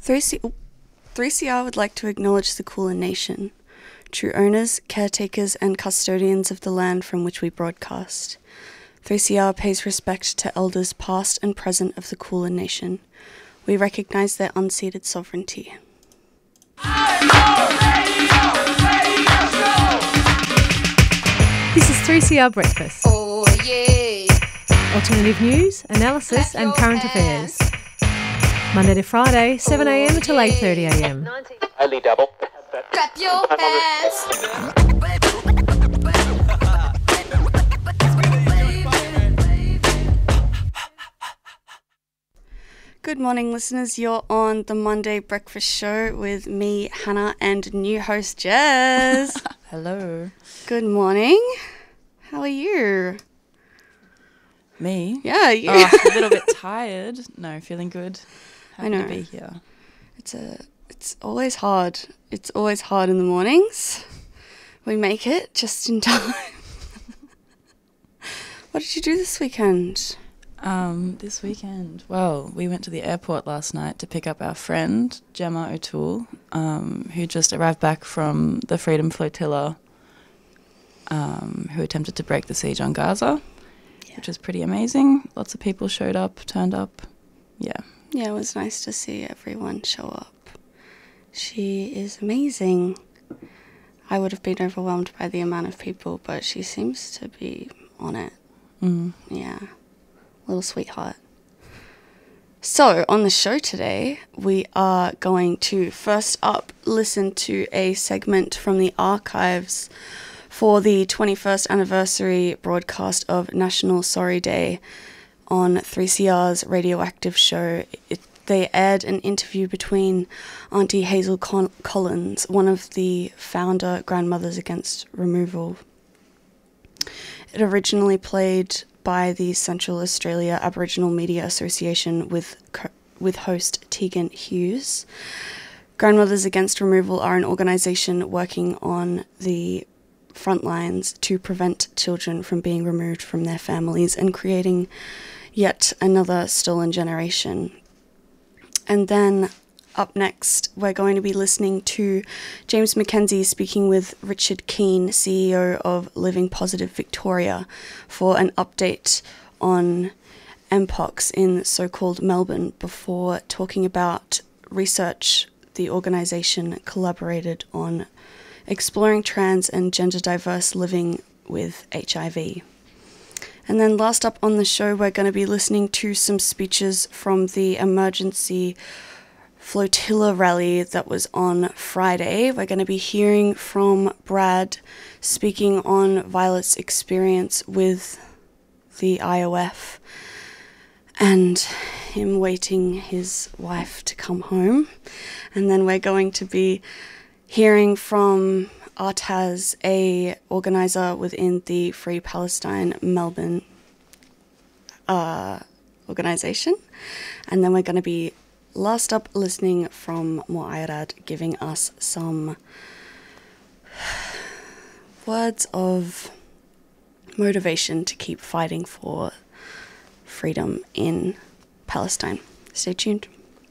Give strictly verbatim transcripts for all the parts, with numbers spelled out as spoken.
three C R would like to acknowledge the Kulin Nation, true owners, caretakers and custodians of the land from which we broadcast. three C R pays respect to elders past and present of the Kulin Nation. We recognise their unceded sovereignty. This is three C R Breakfast. Oh yeah. Alternative news, analysis and current affairs. Monday to Friday, seven a m until eight thirty a m. Highly double. Clap your hands. Good morning, listeners. You're on the Monday Breakfast Show with me, Hannah, and new host, Jez. Hello. Good morning. How are you? Me? Yeah, you. Oh, a little bit tired. No, feeling good. Happy I know. to be here. It's a. It's always hard. It's always hard in the mornings. We make it just in time. What did you do this weekend? Um, this weekend, well, we went to the airport last night to pick up our friend, Gemma O'Toole, um, who just arrived back from the Freedom Flotilla, um, who attempted to break the siege on Gaza, yeah. which was pretty amazing. Lots of people showed up, turned up. Yeah. Yeah, it was nice to see everyone show up. She is amazing. I would have been overwhelmed by the amount of people, but she seems to be on it. Mm. Yeah. Little sweetheart. So, on the show today, we are going to first up listen to a segment from the archives for the twenty-first anniversary broadcast of National Sorry Day on three C R's radioactive show. It, they aired an interview between Auntie Hazel Con- Collins, one of the founder grandmothers against removal. It originally played by the Central Australia Aboriginal Media Association with co- with host Tegan Hughes. Grandmothers Against Removal are an organisation working on the front lines to prevent children from being removed from their families and creating yet another stolen generation. And then up next, we're going to be listening to James Mackenzie speaking with Richard Keane, C E O of Living Positive Victoria, for an update on M POX in so-called Melbourne before talking about research the organisation collaborated on exploring trans and gender diverse living with H I V. And then last up on the show, we're going to be listening to some speeches from the emergency Flotilla rally that was on Friday. We're going to be hearing from Brad speaking on Violet's experience with the I O F and him waiting his wife to come home. And then we're going to be hearing from Artaz, a organizer within the Free Palestine Melbourne uh, organisation. And then we're going to be last up listening from Muayrad giving us some words of motivation to keep fighting for freedom in Palestine. Stay tuned.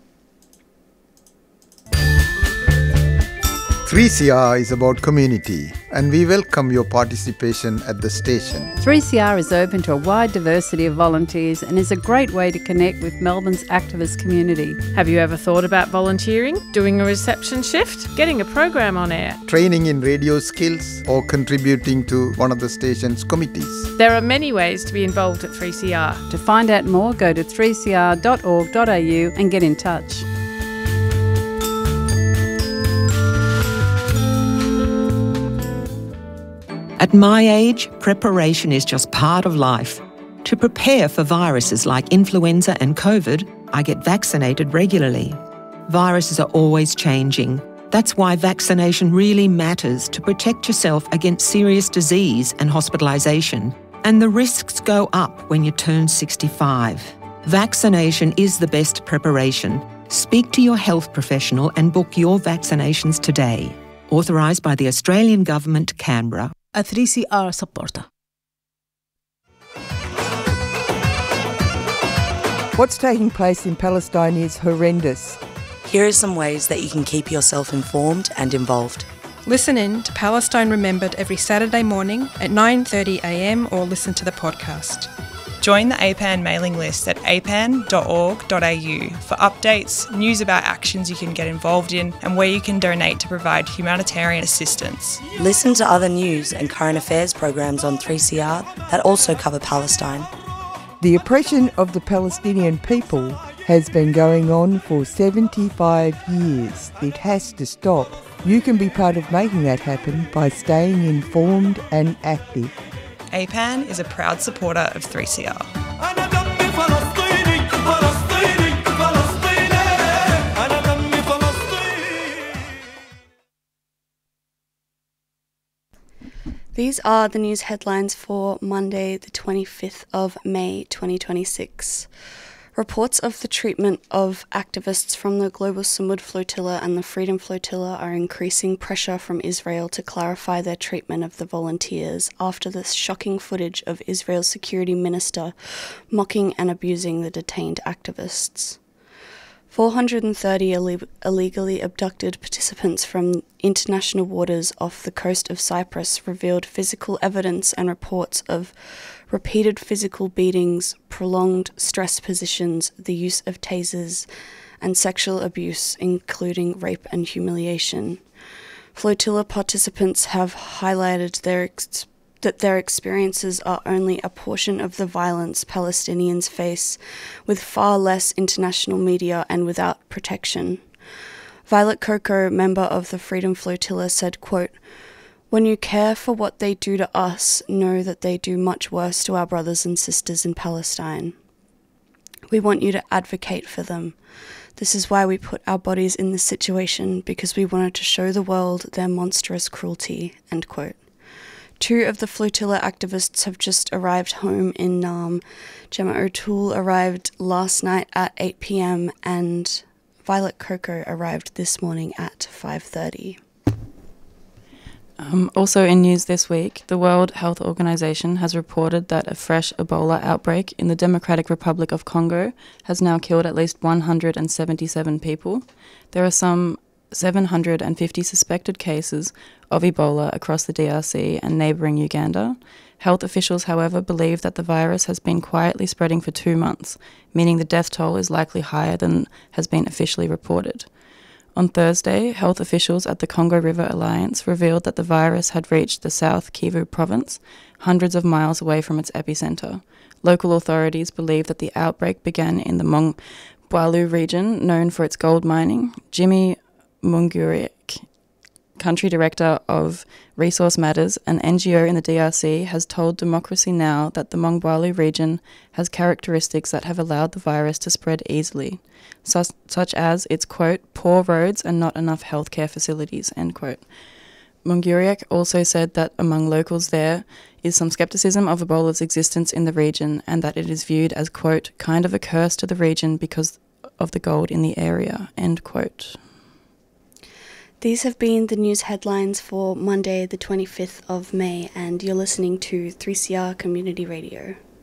three C R is about community, and we welcome your participation at the station. three C R is open to a wide diversity of volunteers and is a great way to connect with Melbourne's activist community. Have you ever thought about volunteering, doing a reception shift, getting a program on air? Training in radio skills or contributing to one of the station's committees. There are many ways to be involved at three C R. To find out more, go to three c r dot org dot a u and get in touch. At my age, preparation is just part of life. To prepare for viruses like influenza and COVID, I get vaccinated regularly. Viruses are always changing. That's why vaccination really matters to protect yourself against serious disease and hospitalisation. And the risks go up when you turn sixty-five. Vaccination is the best preparation. Speak to your health professional and book your vaccinations today. Authorised by the Australian Government, Canberra. A three C R supporter. What's taking place in Palestine is horrendous. Here are some ways that you can keep yourself informed and involved. Listen in to Palestine Remembered every Saturday morning at nine thirty a m or listen to the podcast. Join the A P A N mailing list at a p a n dot org dot a u for updates, news about actions you can get involved in, and where you can donate to provide humanitarian assistance. Listen to other news and current affairs programs on three C R that also cover Palestine. The oppression of the Palestinian people has been going on for seventy-five years. It has to stop. You can be part of making that happen by staying informed and active. A P A N is a proud supporter of three C R. These are the news headlines for Monday, the twenty-fifth of May, twenty twenty-six. Reports of the treatment of activists from the Global Samud Flotilla and the Freedom Flotilla are increasing pressure from Israel to clarify their treatment of the volunteers after the shocking footage of Israel's security minister mocking and abusing the detained activists. four hundred thirty Ill- illegally abducted participants from international waters off the coast of Cyprus revealed physical evidence and reports of repeated physical beatings, prolonged stress positions, the use of tasers, and sexual abuse, including rape and humiliation. Flotilla participants have highlighted their ex- that their experiences are only a portion of the violence Palestinians face, with far less international media and without protection. Violet Coco, member of the Freedom Flotilla, said, quote, "When you care for what they do to us, know that they do much worse to our brothers and sisters in Palestine. We want you to advocate for them. This is why we put our bodies in this situation, because we wanted to show the world their monstrous cruelty," end quote. Two of the flotilla activists have just arrived home in Naarm. Gemma O'Toole arrived last night at eight p m and Violet Coco arrived this morning at five thirty. Um, also in news this week, the World Health Organization has reported that a fresh Ebola outbreak in the Democratic Republic of Congo has now killed at least one hundred seventy-seven people. There are some seven hundred fifty suspected cases of Ebola across the D R C and neighbouring Uganda. Health officials, however, believe that the virus has been quietly spreading for two months, meaning the death toll is likely higher than has been officially reported. On Thursday, health officials at the Congo River Alliance revealed that the virus had reached the South Kivu province, hundreds of miles away from its epicentre. Local authorities believe that the outbreak began in the Mongwalu region, known for its gold mining. Jimmy Munguriek, country director of Resource Matters, an N G O in the D R C, has told Democracy Now! That the Mongwalu region has characteristics that have allowed the virus to spread easily, such, such as its, quote, poor roads and not enough healthcare facilities, end quote. Munguriek also said that among locals there is some scepticism of Ebola's existence in the region and that it is viewed as, quote, kind of a curse to the region because of the gold in the area, end quote. These have been the news headlines for Monday, the twenty-fifth of May, and you're listening to three C R Community Radio.